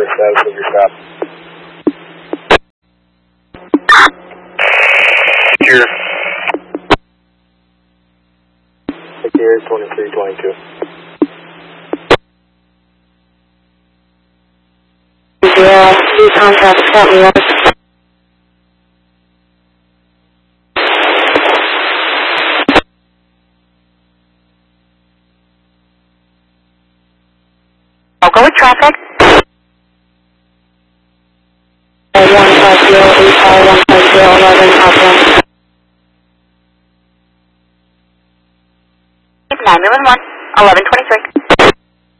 or status of your stop. Secure. Secure 2322. Yeah, you contact help me up. I'll go with traffic. 150-85150-11 Upland. 911, 1120.